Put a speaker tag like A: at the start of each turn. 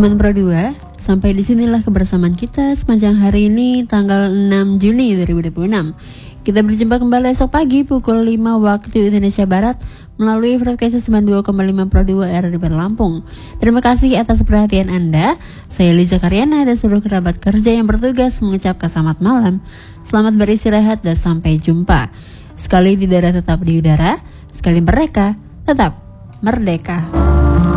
A: Sobat Pro 2, sampai disinilah kebersamaan kita sepanjang hari ini tanggal 6 Juni 2026. Kita berjumpa kembali esok pagi pukul 5 waktu Indonesia Barat melalui frekuensi 92,5 Pro 2 RRI Lampung. Terima kasih atas perhatian Anda. Saya Liza Karyana dan seluruh kerabat kerja yang bertugas mengucapkan selamat malam, selamat beristirahat dan sampai jumpa. Sekali di darat tetap di udara, sekali mereka tetap merdeka.